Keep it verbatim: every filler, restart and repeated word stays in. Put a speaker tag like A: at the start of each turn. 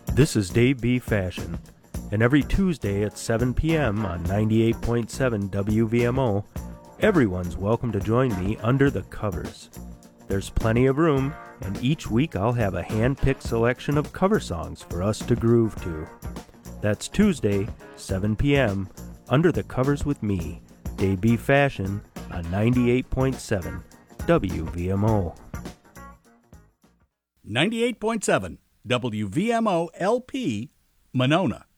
A: This is Dave B. Fashion, and every Tuesday at seven p.m. on ninety-eight point seven W V M O, everyone's welcome to join me under the covers. There's plenty of room, and each week I'll have a hand-picked selection of cover songs for us to groove to. That's Tuesday, seven p.m., Under the Covers with me, Dave B. Fashion, on ninety-eight point seven W V M O.
B: ninety-eight point seven W V M O L P, Monona.